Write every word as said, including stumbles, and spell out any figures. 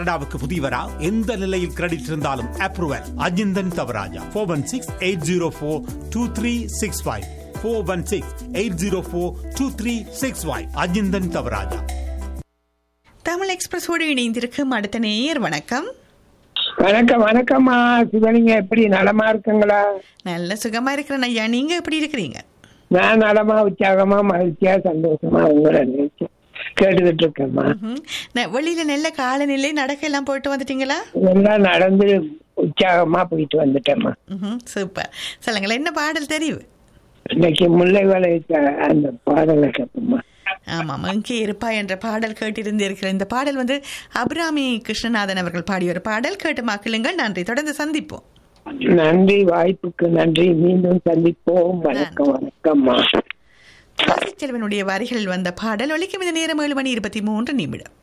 கனடாவுக்கு புதியவரா? எந்த நிலையில் கிரெடிட் இருந்தாலும் approval. Ajinthan Thavaraja four one six eight zero four two three six five four one six eight zero four two three six five. Ajinthan Thavaraja. Tamil எக்ஸ்பிரஸோடு இணைந்திருக்கும் அடுத்த நேயர். வணக்கம். வணக்கம். வணக்கம்மா சிவலிங்க, எப்படி நலமா இருக்குங்களா? நல்ல சுகமா இருக்கிறேன் ஐயா, நீங்க எப்படி இருக்கிறீங்க? நான் நலமா, உற்சாகமா, மகிழ்ச்சியா, சந்தோஷமா உங்களை நினைச்சு கேட்டுக்கிட்டு இருக்கேம்மா. வெளியில நல்ல காலநிலை, நடக்க எல்லாம் போயிட்டு வந்துட்டீங்களா? எல்லாம் நடந்து உற்சாகமா போயிட்டு வந்துட்டேம்மா. சூப்பர். சொல்லுங்களேன், என்ன பாடல் தெரியும்? இன்னைக்கு முல்லை வலை அந்த பாடலை கேட்போம்மா. ஆமாம், இங்கே இருப்பா என்ற பாடல் கேட்டிருந்திருக்கிற இந்த பாடல் வந்து அபிராமி கிருஷ்ணநாதன் அவர்கள் பாடிய ஒரு பாடல். கேட்டு மக்களுங்கள். நன்றி, தொடர்ந்து சந்திப்போம். நன்றி, வாய்ப்புக்கு நன்றி. மீண்டும் சந்திப்போம். வணக்கம். வணக்கம்மா. செல்வனுடைய வரிகளில் வந்த பாடல் ஒலிக்கும். இந்த நேரம் ஏழு மணி இருபத்தி மூன்று நிமிடம்.